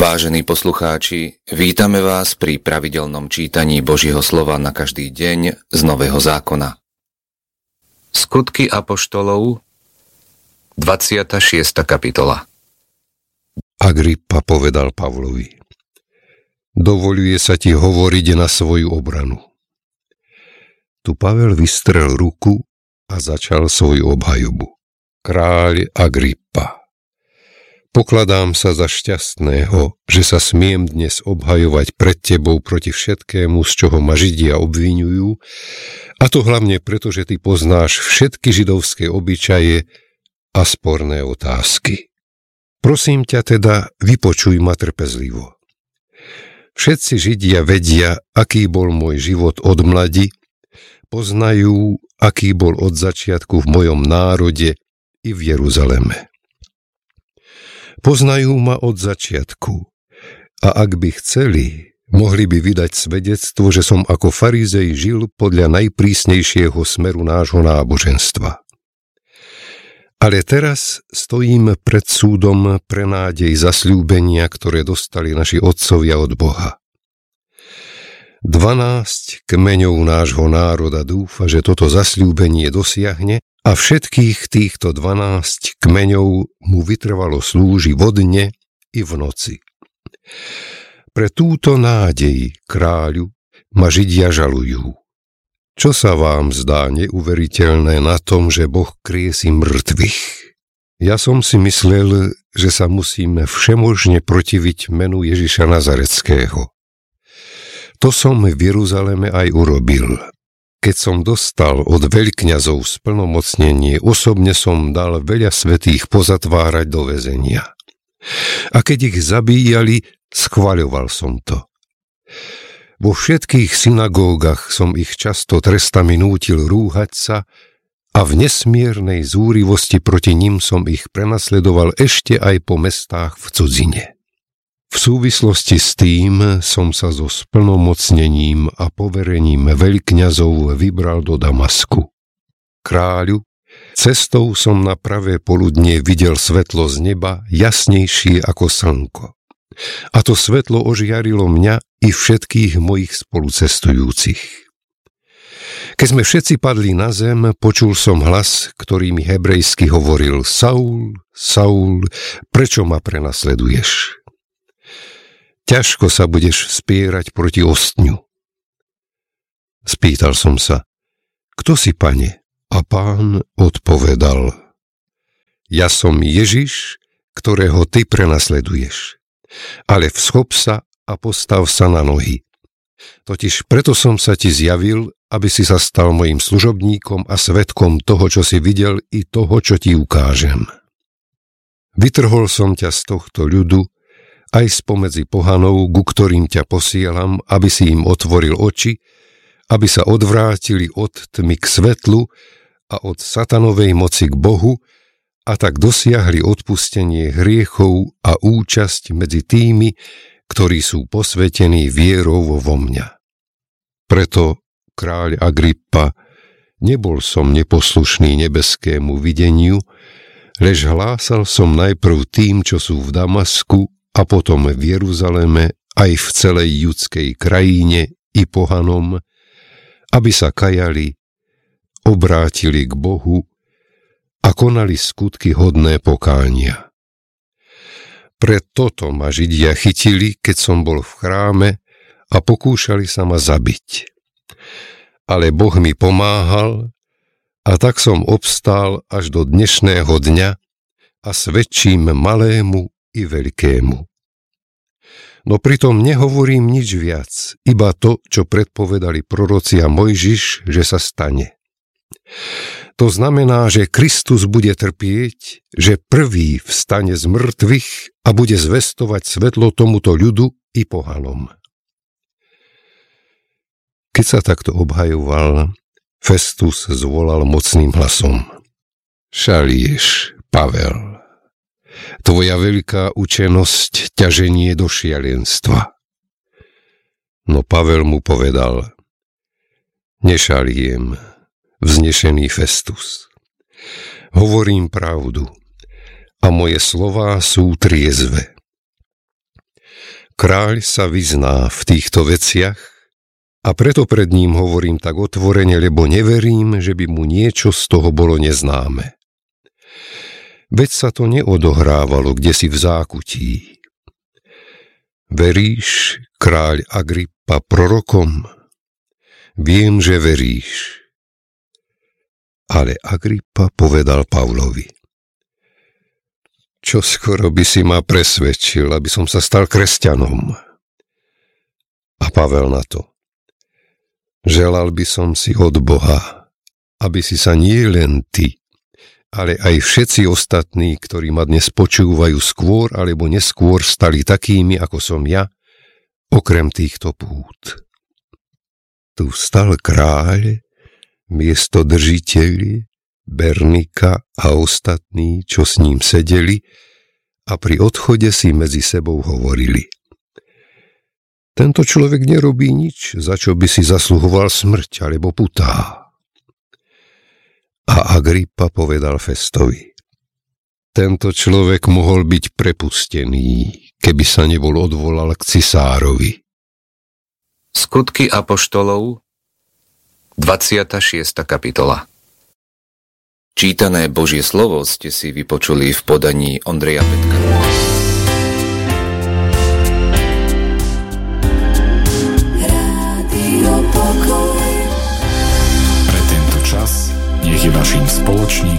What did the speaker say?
Vážení poslucháči, vítame vás pri pravidelnom čítaní Božieho slova na každý deň z Nového zákona. Skutky apoštolov, 26. kapitola. Agrippa povedal Pavlovi: Dovoľuje sa ti hovoriť na svoju obranu. Tu Pavel vystrel ruku a začal svoju obhajobu. Kráľ Agrippa, pokladám sa za šťastného, že sa smiem dnes obhajovať pred tebou proti všetkému, z čoho ma Židia obviňujú, a to hlavne preto, že ty poznáš všetky židovské obyčaje a sporné otázky. Prosím ťa teda, vypočuj ma trpezlivo. Všetci Židia vedia, aký bol môj život od mladi, poznajú, aký bol od začiatku v mojom národe i v Jeruzaleme. Poznajú ma od začiatku a ak by chceli, mohli by vydať svedectvo, že som ako farizej žil podľa najprísnejšieho smeru nášho náboženstva. Ale teraz stojím pred súdom pre nádej zasľúbenia, ktoré dostali naši otcovia od Boha. 12 kmeňov nášho národa dúfa, že toto zasľúbenie dosiahne, a všetkých týchto 12 kmeňov mu vytrvalo slúži vodne i v noci. Pre túto nádej, kráľu, ma Židia žalujú. Čo sa vám zdá neuveriteľné na tom, že Boh kriesi mŕtvych? Ja som si myslel, že sa musíme všemožne protiviť menu Ježiša Nazareckého. To som v Jeruzaleme aj urobil. Keď som dostal od veľkňazov splnomocnenie, osobne som dal veľa svätých pozatvárať do väzenia. A keď ich zabíjali, schvaľoval som to. Vo všetkých synagógach som ich často trestami nútil rúhať sa a v nesmiernej zúrivosti proti nim som ich prenasledoval ešte aj po mestách v cudzine. V súvislosti s tým som sa so splnomocnením a poverením veľkňazov vybral do Damasku. Kráľu, cestou som na pravé poludnie videl svetlo z neba jasnejšie ako slnko. A to svetlo ožiarilo mňa i všetkých mojich spolucestujúcich. Keď sme všetci padli na zem, počul som hlas, ktorý mi hebrejsky hovoril: Saul, Saul, prečo ma prenasleduješ? Ťažko sa budeš spierať proti ostňu. Spýtal som sa: Kto si, pane? A pán odpovedal: Ja som Ježiš, ktorého ty prenasleduješ. Ale vschop sa a postav sa na nohy. Totiž preto som sa ti zjavil, aby si sa stal mojim služobníkom a svedkom toho, čo si videl, i toho, čo ti ukážem. Vytrhol som ťa z tohto ľudu, aj spomedzi pohanov, ku ktorým ťa posielam, aby si im otvoril oči, aby sa odvrátili od tmy k svetlu a od satanovej moci k Bohu, a tak dosiahli odpustenie hriechov a účasť medzi tými, ktorí sú posvetení vierou vo mňa. Preto, kráľ Agrippa, nebol som neposlušný nebeskému videniu, lež hlásal som najprv tým, čo sú v Damasku, a potom v Jeruzaleme, aj v celej judskej krajine i pohanom, aby sa kajali, obrátili k Bohu a konali skutky hodné pokánia. Pre toto ma Židia chytili, keď som bol v chráme, a pokúšali sa ma zabiť. Ale Boh mi pomáhal, a tak som obstál až do dnešného dňa a svedčím malému i veľkému. No pritom nehovorím nič viac, iba to, čo predpovedali proroci a Mojžiš, že sa stane. To znamená, že Kristus bude trpieť, že prvý vstane z mŕtvych a bude zvestovať svetlo tomuto ľudu i pohanom. Keď sa takto obhajoval, Festus zvolal mocným hlasom: Šalieš, Pavel. Tvoja veľká učenosť ťaženie do šialenstva. No Pavel mu povedal: Nešaliem, vznešený Festus. Hovorím pravdu a moje slová sú triezve. Kráľ sa vyzná v týchto veciach a preto pred ním hovorím tak otvorene, lebo neverím, že by mu niečo z toho bolo neznáme. Veď sa to neodohrávalo kdesi v zákutí. Veríš, kráľ Agrippa, prorokom? Viem, že veríš. Ale Agrippa povedal Pavlovi: Čo skoro by si ma presvedčil, aby som sa stal kresťanom. A Pavel na to: Želal by som si od Boha, aby si sa nie len ty, ale aj všetci ostatní, ktorí ma dnes počúvajú, skôr alebo neskôr stali takými, ako som ja, okrem týchto pút. Tu stal kráľ, miestodržiteľ, Bernika a ostatní, čo s ním sedeli, a pri odchode si medzi sebou hovorili: Tento človek nerobí nič, za čo by si zasluhoval smrť alebo putá. A Agrippa povedal Festovi: Tento človek mohol byť prepustený, keby sa nebol odvolal k cisárovi. Skutky apoštolov, 26. kapitola. Čítané Božie slovo ste si vypočuli v podaní Ondreja Petka.